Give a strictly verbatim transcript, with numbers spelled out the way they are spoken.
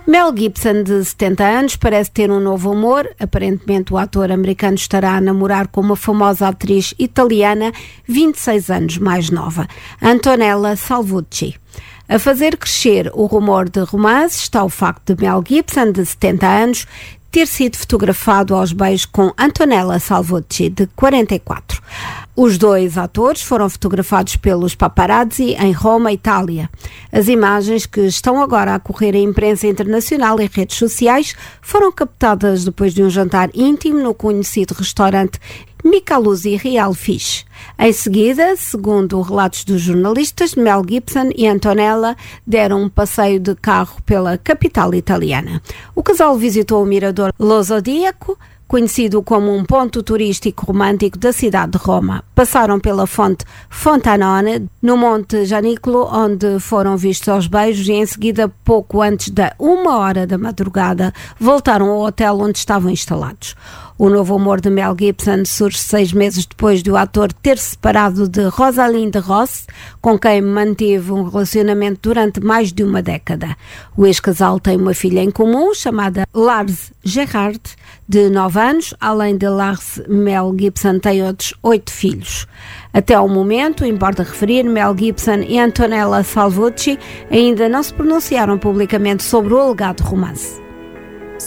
Mel Gibson, de setenta anos, parece ter um novo amor. Aparentemente o ator americano estará a namorar com uma famosa atriz italiana, vinte e seis anos mais nova, Antonella Salvucci. A fazer crescer o rumor de romance está o facto de Mel Gibson, de setenta anos, ter sido fotografado aos beijos com Antonella Salvucci, de quarenta e quatro. Os dois atores foram fotografados pelos paparazzi em Roma, Itália. As imagens, que estão agora a correr à imprensa internacional e redes sociais, foram captadas depois de um jantar íntimo no conhecido restaurante Micheluzzi Real Fish. Em seguida, segundo relatos dos jornalistas, Mel Gibson e Antonella deram um passeio de carro pela capital italiana. O casal visitou o mirador Lo Zodiaco, conhecido como um ponto turístico romântico da cidade de Roma. Passaram pela fonte Fontanone, no Monte Janicolo, onde foram vistos aos beijos, e em seguida, pouco antes da uma hora da madrugada, voltaram ao hotel onde estavam instalados. O novo amor de Mel Gibson surge seis meses depois de o ator ter se separado de Rosalind Ross, com quem manteve um relacionamento durante mais de uma década. O ex-casal tem uma filha em comum, chamada Lars Gerhard, de nove anos. Além de Lars, Mel Gibson tem outros oito filhos. Até ao momento, importa referir, Mel Gibson e Antonella Salvucci ainda não se pronunciaram publicamente sobre o alegado romance.